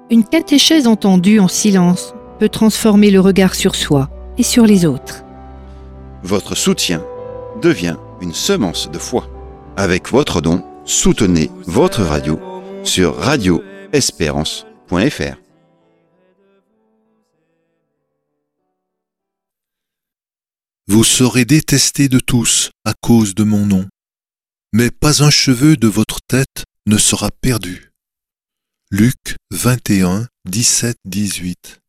Une catéchèse entendue en silence peut transformer le regard sur soi et sur les autres. Votre soutien devient une semence de foi. Avec votre don, soutenez votre radio sur radioespérance.fr. Vous serez détestés de tous à cause de mon nom, mais pas un cheveu de votre tête ne sera perdu. Luc 21, 17-18.